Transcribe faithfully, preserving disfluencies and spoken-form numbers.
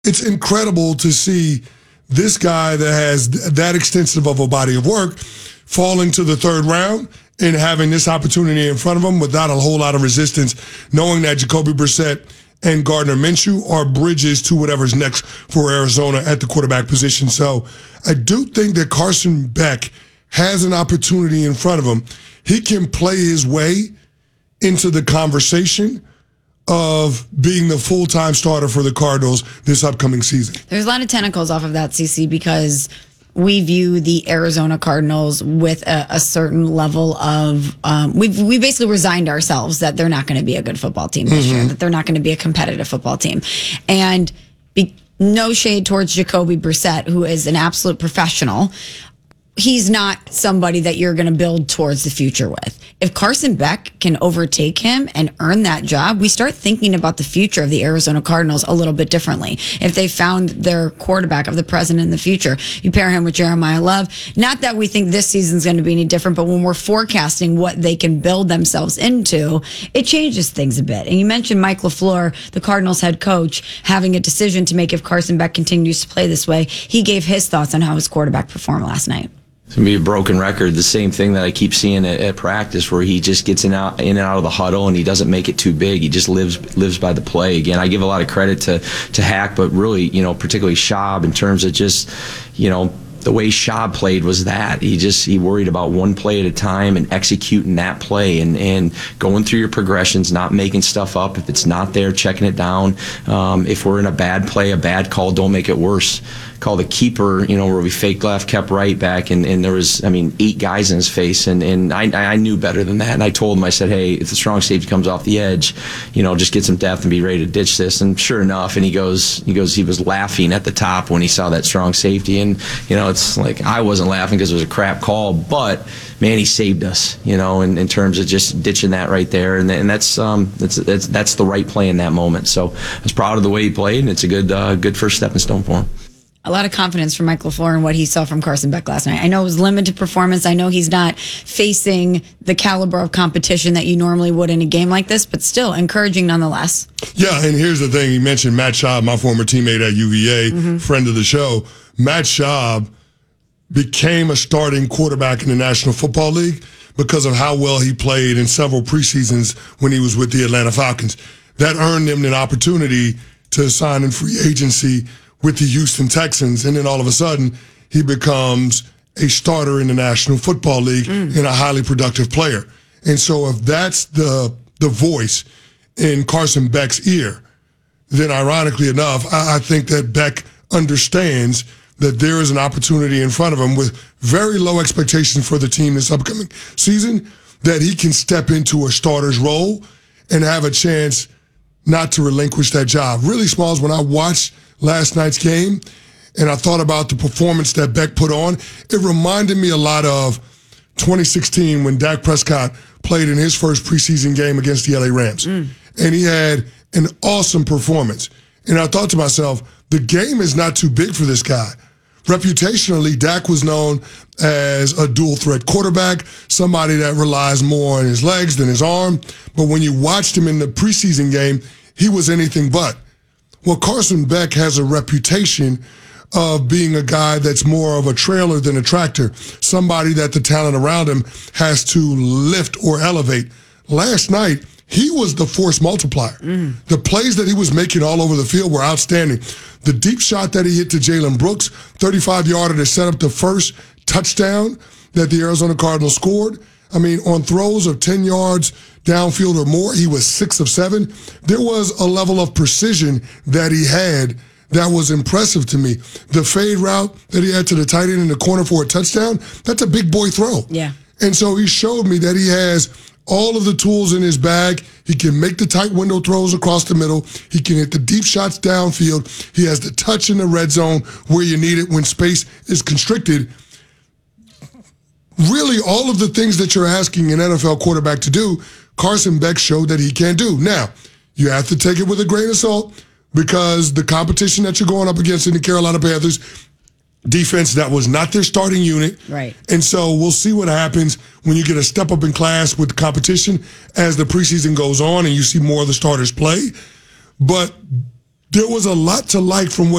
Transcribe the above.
it's incredible to see this guy that has that extensive of a body of work falling to the third round and having this opportunity in front of him without a whole lot of resistance, knowing that Jacoby Brissett and Gardner Minshew are bridges to whatever's next for Arizona at the quarterback position. So I do think that Carson Beck has an opportunity in front of him. He can play his way into the conversation of being the full-time starter for the Cardinals this upcoming season. There's a lot of tentacles off of that, C C, because we view the Arizona Cardinals with a, a certain level of, um, we've we basically resigned ourselves that they're not going to be a good football team this mm-hmm. year, that they're not going to be a competitive football team. And be, no shade towards Jacoby Brissett, who is an absolute professional. He's not somebody that you're going to build towards the future with. If Carson Beck can overtake him and earn that job, we start thinking about the future of the Arizona Cardinals a little bit differently. If they found their quarterback of the present and the future, you pair him with Jeremiah Love. Not that we think this season's going to be any different, but when we're forecasting what they can build themselves into, it changes things a bit. And you mentioned Mike LaFleur, the Cardinals head coach, having a decision to make if Carson Beck continues to play this way. He gave his thoughts on how his quarterback performed last night. It's going to be a broken record. The same thing that I keep seeing at, at practice, where he just gets in, out, in and out of the huddle and he doesn't make it too big. He just lives lives by the play. Again, I give a lot of credit to, to Hack, but really, you know, particularly Schaub in terms of just, you know, the way Schaub played was that he just he worried about one play at a time and executing that play and, and going through your progressions, not making stuff up. If it's not there, checking it down. Um, if we're in a bad play, a bad call, don't make it worse. Call the keeper, you know, where we fake left, kept right back, and, and there was, I mean, eight guys in his face, and, and I I knew better than that, and I told him, I said, hey, if the strong safety comes off the edge, you know, just get some depth and be ready to ditch this. And sure enough, and he goes, he goes, he was laughing at the top when he saw that strong safety, and you know, it's like I wasn't laughing because it was a crap call, but man, he saved us, you know, in, in terms of just ditching that right there, and and that's um that's that's that's the right play in that moment. So I was proud of the way he played, and it's a good uh, good first stepping stone for him. A lot of confidence from Mike LaFleur in what he saw from Carson Beck last night. I know it was limited performance. I know he's not facing the caliber of competition that you normally would in a game like this, but still encouraging nonetheless. Yeah, and here's the thing. He mentioned Matt Schaub, my former teammate at U V A, mm-hmm. friend of the show. Matt Schaub became a starting quarterback in the National Football League because of how well he played in several preseasons when he was with the Atlanta Falcons. That earned him an opportunity to sign in free agency with the Houston Texans, and then all of a sudden, he becomes a starter in the National Football League mm. and a highly productive player. And so if that's the the voice in Carson Beck's ear, then ironically enough, I, I think that Beck understands that there is an opportunity in front of him with very low expectations for the team this upcoming season, that he can step into a starter's role and have a chance not to relinquish that job. Really, Smalls, when I watched last night's game, and I thought about the performance that Beck put on, it reminded me a lot of twenty sixteen when Dak Prescott played in his first preseason game against the L A Rams. Mm. And he had an awesome performance. And I thought to myself, the game is not too big for this guy. Reputationally, Dak was known as a dual threat quarterback, somebody that relies more on his legs than his arm. But when you watched him in the preseason game, he was anything but. Well, Carson Beck has a reputation of being a guy that's more of a trailer than a tractor, somebody that the talent around him has to lift or elevate. Last night, he was the force multiplier. Mm. The plays that he was making all over the field were outstanding. The deep shot that he hit to Jalen Brooks, thirty-five-yarder to set up the first touchdown that the Arizona Cardinals scored. I mean, on throws of ten yards downfield or more, he was six of seven. There was a level of precision that he had that was impressive to me. The fade route that he had to the tight end in the corner for a touchdown, that's a big boy throw. Yeah. And so he showed me that he has all of the tools in his bag. He can make the tight window throws across the middle. He can hit the deep shots downfield. He has the touch in the red zone where you need it when space is constricted. Really, all of the things that you're asking an N F L quarterback to do, Carson Beck showed that he can do. Now, you have to take it with a grain of salt because the competition that you're going up against in the Carolina Panthers, defense that was not their starting unit. Right. And so we'll see what happens when you get a step up in class with the competition as the preseason goes on and you see more of the starters play. But there was a lot to like from what